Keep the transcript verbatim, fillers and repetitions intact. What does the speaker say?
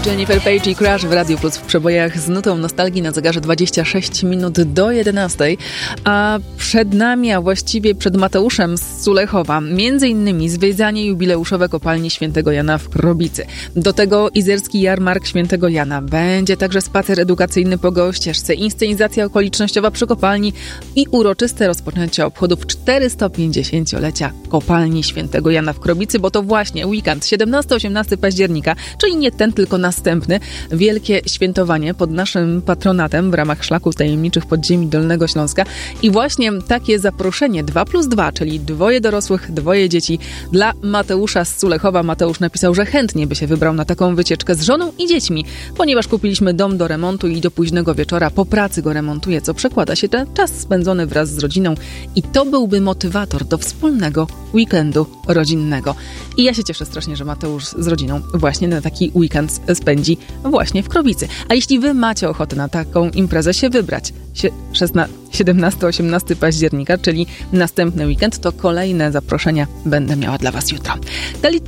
Jennifer Page i Crash w Radiu Plus w przebojach z nutą nostalgii na zegarze dwadzieścia sześć minut do jedenastej, a przed nami, a właściwie przed Mateuszem z Sulechowa, między innymi zwiedzanie jubileuszowe kopalni Świętego Jana w Krobicy. Do tego izerski jarmark Świętego Jana. Będzie także spacer edukacyjny po Gołościeżce, inscenizacja okolicznościowa przy kopalni i uroczyste rozpoczęcie obchodów czterystopięćdziesięciolecia kopalni Świętego Jana w Krobicy, bo to właśnie weekend siedemnastego osiemnastego października, czyli nie ten, tylko następny, wielkie świętowanie pod naszym patronatem w ramach Szlaku Tajemniczych Podziemi Dolnego Śląska. I właśnie takie zaproszenie dwa plus dwa, czyli dwoje dorosłych, dwoje dzieci dla Mateusza z Sulechowa. Mateusz napisał, że chętnie by się wybrał na taką wycieczkę z żoną i dziećmi, ponieważ kupiliśmy dom do remontu i do późnego wieczora po pracy go remontuje, co przekłada się na czas spędzony wraz z rodziną i to byłby motywator do wspólnego weekendu rodzinnego. I ja się cieszę strasznie, że Mateusz z rodziną właśnie na taki weekend spędzi właśnie w Krobicy. A jeśli wy macie ochotę na taką imprezę się wybrać, siedemnastego osiemnastego października, czyli następny weekend, to kolejne zaproszenia będę miała dla was jutro.